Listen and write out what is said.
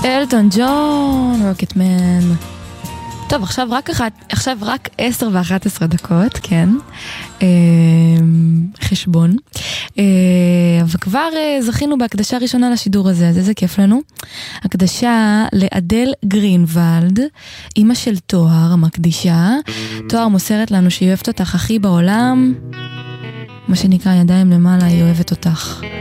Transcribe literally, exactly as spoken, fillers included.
אלטון ג'ון, רוקטמן. טוב, עכשיו רק אחת, עכשיו רק עשר ואחת עשרה דקות, כן. אה, חשבון. אה, וכבר אה, זכינו בהקדשה ראשונה לשידור הזה, אז איזה כיף לנו. הקדשה לאדל גרינוולד, אמא של תואר, המקדישה. תואר מוסרת לנו שהיא אוהבת אותך הכי בעולם. מה שנקרא ידיים למעלה, היא אוהבת אותך.